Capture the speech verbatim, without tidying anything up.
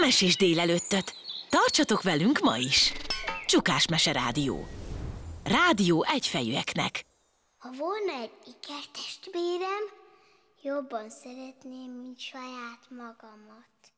Mesés délelőttöt! Tartsatok velünk ma is! Csukás Mese Rádió. Rádió egyfejűeknek. Ha volna egy ikertestvérem, jobban szeretném, mint saját magamat.